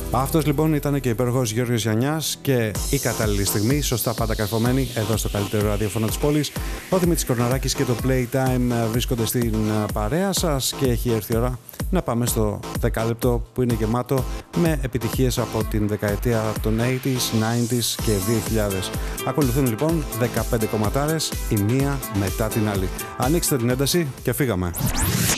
Αυτός λοιπόν ήταν και υπέροχος Γιώργος Γιαννιάς και η κατάλληλη στιγμή, σωστά πάντα καρφωμένη, εδώ στο καλύτερο ραδιόφωνο της πόλης. Ο Δημήτρης Κορναράκης και το Playtime βρίσκονται στην παρέα σας και έχει έρθει η ώρα να πάμε στο δεκάλεπτο που είναι γεμάτο με επιτυχίες από την δεκαετία των 80s, 90s και 2000. Ακολουθούν λοιπόν 15 κομματάρες, η μία μετά την άλλη. Ανοίξτε την ένταση και φύγαμε.